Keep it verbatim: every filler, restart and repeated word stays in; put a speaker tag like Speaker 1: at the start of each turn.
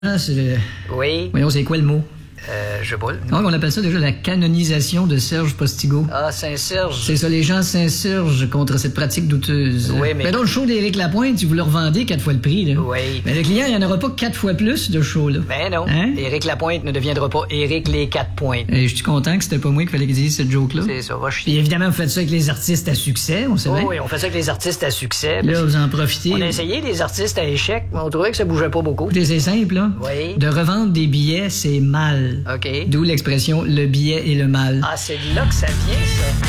Speaker 1: Ah, c'est le...
Speaker 2: Oui.
Speaker 1: Voyons, c'est quoi le mot?
Speaker 2: Euh, je boule.
Speaker 1: Donc, on appelle ça déjà la canonisation de Serge Postigo.
Speaker 2: Ah, Saint-Serge.
Speaker 1: C'est ça, les gens s'insurgent contre cette pratique douteuse.
Speaker 2: Oui, mais...
Speaker 1: Ben donc, le show d'Éric Lapointe, si vous le revendez quatre fois le prix, là.
Speaker 2: Oui.
Speaker 1: Mais le client, il n'y en aura pas quatre fois plus de show, là.
Speaker 2: Ben non.
Speaker 1: Hein?
Speaker 2: Éric Lapointe ne deviendra pas Éric les quatre pointes.
Speaker 1: Et je suis content que c'était pas moi qui fallait qu'il dise cette joke-là.
Speaker 2: C'est ça, va
Speaker 1: Puis
Speaker 2: chier.
Speaker 1: évidemment, vous faites ça avec les artistes à succès, on sait
Speaker 2: Oh,
Speaker 1: bien.
Speaker 2: oui, on fait ça avec les artistes à succès.
Speaker 1: Là, vous en profitez.
Speaker 2: On a essayé des artistes à échec, mais on trouvait que ça bougeait pas beaucoup.
Speaker 1: Écoutez, c'est simple, là.
Speaker 2: Oui.
Speaker 1: De revendre des billets, c'est mal.
Speaker 2: OK.
Speaker 1: D'où l'expression « le billet et le mal ».
Speaker 2: Ah, c'est de là que ça vient, ça.